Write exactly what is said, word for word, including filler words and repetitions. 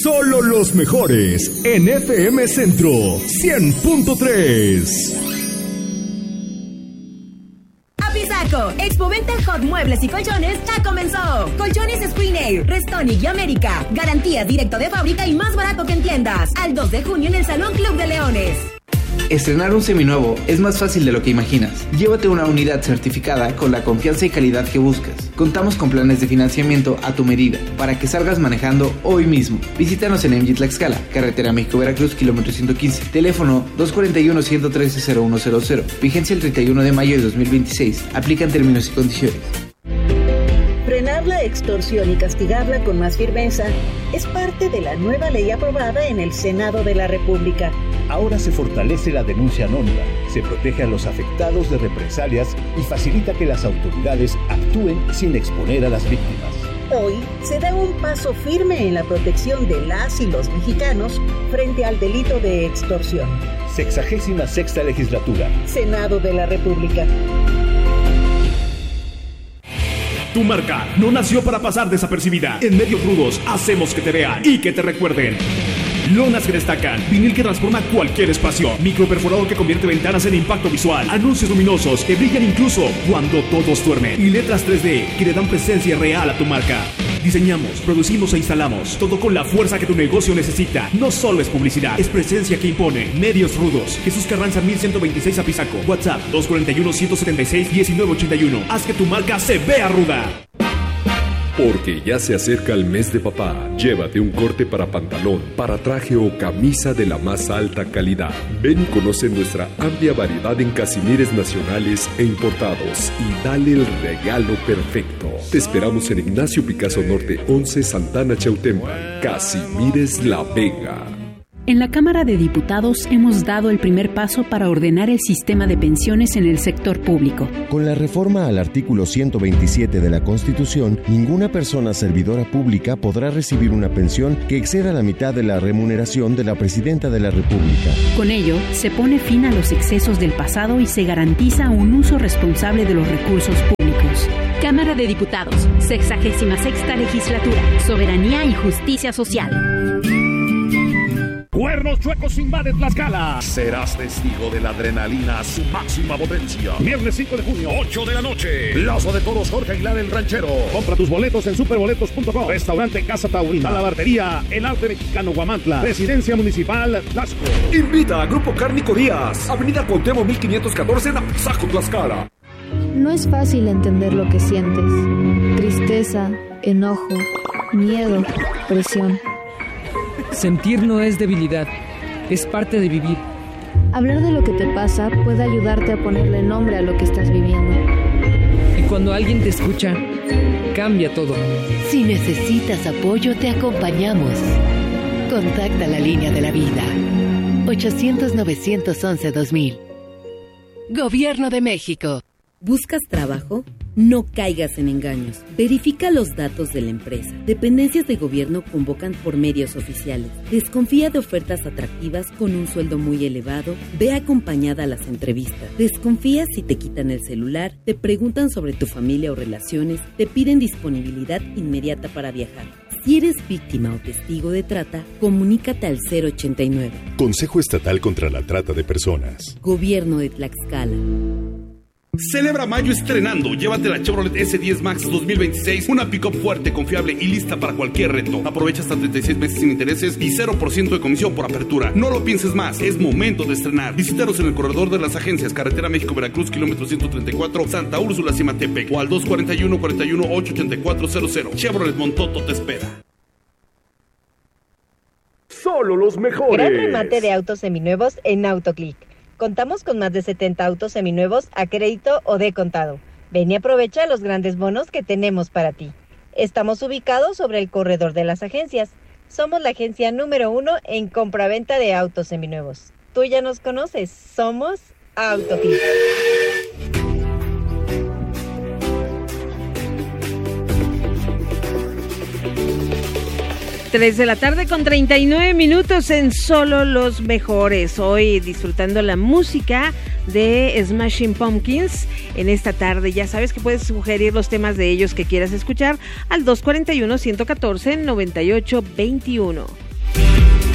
Solo los mejores en F M Centro cien punto tres. Apizaco, Expoventa Hot Muebles y Colchones ya comenzó. Colchones Spring Air, Restonic y América. Garantía directo de fábrica y más barato que en tiendas. Al dos de junio en el Salón Club de Leones. Estrenar un seminuevo es más fácil de lo que imaginas. Llévate una unidad certificada con la confianza y calidad que buscas. Contamos con planes de financiamiento a tu medida para que salgas manejando hoy mismo. Visítanos en M G Tlaxcala, carretera México-Veracruz, kilómetro ciento quince. Teléfono dos cuatro uno, uno uno tres, cero uno cero cero. Vigencia el treinta y uno de mayo de dos mil veintiséis. Aplican términos y condiciones. Frenar la extorsión y castigarla con más firmeza es parte de la nueva ley aprobada en el Senado de la República. Ahora se fortalece la denuncia anónima, se protege a los afectados de represalias y facilita que las autoridades actúen sin exponer a las víctimas. Hoy se da un paso firme en la protección de las y los mexicanos frente al delito de extorsión. Sexagésima sexta legislatura. Senado de la República. Tu marca no nació para pasar desapercibida. En Medios Rudos hacemos que te vean y que te recuerden. Lonas que destacan, vinil que transforma cualquier espacio, microperforador que convierte ventanas en impacto visual, anuncios luminosos que brillan incluso cuando todos duermen y letras tres D que le dan presencia real a tu marca. Diseñamos, producimos e instalamos, todo con la fuerza que tu negocio necesita. No solo es publicidad, es presencia que impone. Medios Rudos. Jesús Carranza mil ciento veintiséis Apizaco. WhatsApp dos cuatro uno, uno siete seis, uno nueve ocho uno. Haz que tu marca se vea ruda. Porque ya se acerca el mes de papá. Llévate un corte para pantalón, para traje o camisa de la más alta calidad. Ven y conoce nuestra amplia variedad en casimires nacionales e importados y dale el regalo perfecto. Te esperamos en Ignacio Picasso Norte once, Santana Chautempa. Casimires La Vega. En la Cámara de Diputados hemos dado el primer paso para ordenar el sistema de pensiones en el sector público. Con la reforma al artículo ciento veintisiete de la Constitución, ninguna persona servidora pública podrá recibir una pensión que exceda la mitad de la remuneración de la Presidenta de la República. Con ello, se pone fin a los excesos del pasado y se garantiza un uso responsable de los recursos públicos. Cámara de Diputados, sexagésima sexta legislatura, soberanía y justicia social. Cuernos Chuecos invade Tlaxcala. Serás testigo de la adrenalina a su máxima potencia. Viernes cinco de junio, ocho de la noche. Plaza de Toros Jorge Aguilar el Ranchero. Compra tus boletos en superboletos punto com. Restaurante Casa Taurina. Talabartería El Arte Mexicano Guamantla. Presidencia Municipal Tlaxco. Invita a Grupo Cárnico Díaz. Avenida Cuauhtémoc mil quinientos catorce en Apizaco, Tlaxcala. No es fácil entender lo que sientes. Tristeza, enojo, miedo, presión. Sentir no es debilidad, es parte de vivir. Hablar de lo que te pasa puede ayudarte a ponerle nombre a lo que estás viviendo. Y cuando alguien te escucha, cambia todo. Si necesitas apoyo, te acompañamos. Contacta la línea de la vida. ochocientos, novecientos once, dos mil. Gobierno de México. ¿Buscas trabajo? No caigas en engaños. Verifica los datos de la empresa. Dependencias de gobierno convocan por medios oficiales. Desconfía de ofertas atractivas con un sueldo muy elevado. Ve acompañada a las entrevistas. Desconfía si te quitan el celular, te preguntan sobre tu familia o relaciones, te piden disponibilidad inmediata para viajar. Si eres víctima o testigo de trata, comunícate al cero ochenta y nueve. Consejo Estatal contra la Trata de Personas. Gobierno de Tlaxcala. Celebra mayo estrenando. Llévate la Chevrolet S diez Max dos mil veintiséis, una pick-up fuerte, confiable y lista para cualquier reto. Aprovecha hasta treinta y seis meses sin intereses y cero por ciento de comisión por apertura. No lo pienses más, es momento de estrenar. Visítanos en el corredor de las agencias, carretera México-Veracruz, kilómetro ciento treinta y cuatro, Santa Úrsula, Cimatepec, o al dos cuatro uno, cuatro uno, ocho ocho cuatro cero cero. Chevrolet Montoto te espera. Solo los mejores. Gran remate de autos seminuevos en AutoClick. Contamos con más de setenta autos seminuevos a crédito o de contado. Ven y aprovecha los grandes bonos que tenemos para ti. Estamos ubicados sobre el corredor de las agencias. Somos la agencia número uno en compra-venta de autos seminuevos. Tú ya nos conoces. Somos AutoClick. tres de la tarde con treinta y nueve minutos en Solo los Mejores. Hoy disfrutando la música de Smashing Pumpkins en esta tarde. Ya sabes que puedes sugerir los temas de ellos que quieras escuchar al dos cuatro uno, uno uno cuatro, nueve ocho dos uno.